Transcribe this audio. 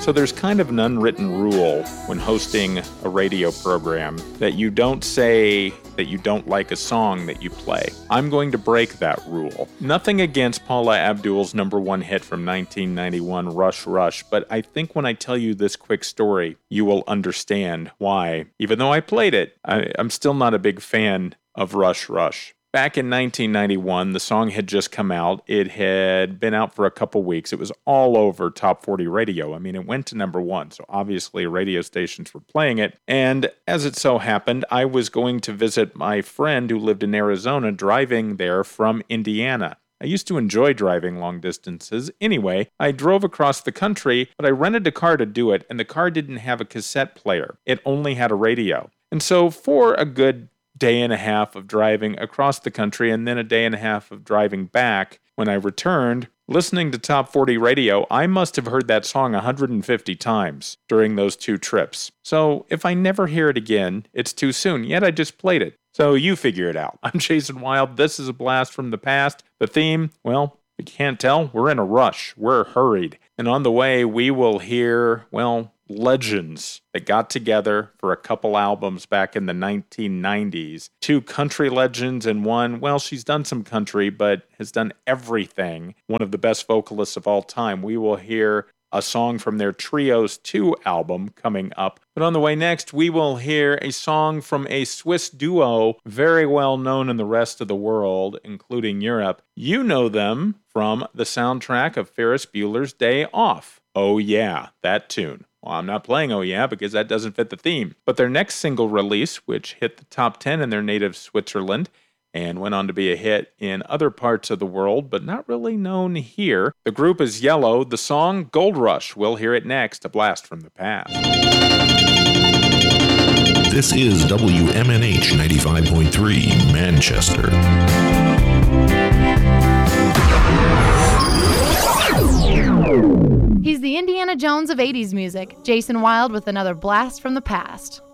So there's kind of an unwritten rule when hosting a radio program that you don't say that you don't like a song that you play. I'm going to break that rule. Nothing against Paula Abdul's number one hit from 1991, Rush Rush, but I think when I tell you this quick story, you will understand why. Even though I played it, I'm still not a big fan of Rush Rush. Back in 1991, the song had just come out. It had been out for a couple weeks. It was all over Top 40 radio. I mean, it went to number one, so obviously radio stations were playing it. And as it so happened, I was going to visit my friend who lived in Arizona, driving there from Indiana. I used to enjoy driving long distances. Anyway, I drove across the country, but I rented a car to do it, and the car didn't have a cassette player. It only had a radio. And so for a good day and a half of driving across the country and then a day and a half of driving back, when I returned, listening to Top 40 radio, I must have heard that song 150 times during those two trips. So if I never hear it again, it's too soon, yet I just played it. So you figure it out. I'm Jason Wild. This is a blast from the past. The theme, well, you can't tell. We're in a rush. We're hurried. And on the way, we will hear, well, legends that got together for a couple albums back in the 1990s. Two country legends and one, well, she's done some country, but has done everything. One of the best vocalists of all time. We will hear a song from their Trios 2 album coming up. But on the way next, we will hear a song from a Swiss duo very well known in the rest of the world, including Europe. You know them from the soundtrack of Ferris Bueller's Day Off. Oh yeah, that tune. Well, I'm not playing Oh Yeah because that doesn't fit the theme. But their next single release, which hit the top 10 in their native Switzerland and went on to be a hit in other parts of the world, but not really known here. The group is Yellow. The song Gold Rush. We'll hear it next, a blast from the past. This is WMNH 95.3 Manchester. He's the Indiana Jones of 80s music, Jason Wild with another blast from the past.